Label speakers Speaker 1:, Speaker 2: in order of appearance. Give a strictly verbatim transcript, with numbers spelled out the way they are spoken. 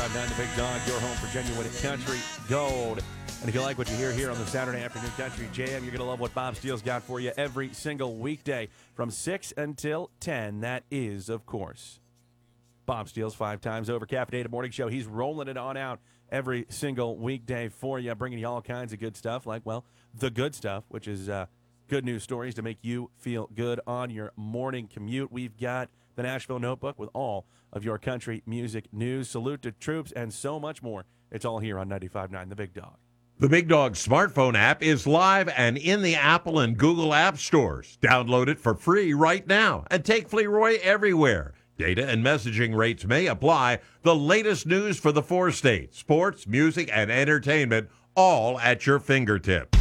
Speaker 1: nine The Big Dog, your home for genuine country gold. And if you like what you hear here on the Saturday Afternoon Country Jam, you're going to love what Bob Steele's got for you every single weekday from six until ten. That is, of course, Bob Steele's Five Times Over Caffeinated Morning Show. He's rolling it on out every single weekday for you, bringing you all kinds of good stuff like, well, the good stuff, which is uh, good news stories to make you feel good on your morning commute. We've got the Nashville Notebook with all of your country music news, salute to troops, and so much more. It's all here on ninety-five point nine The Big Dog.
Speaker 2: The Big Dog smartphone app is live and in the Apple and Google app stores. Download it for free right now and take Fleroy everywhere. Data and messaging rates may apply. The latest news for the four states, sports, music, and entertainment, all at your fingertips.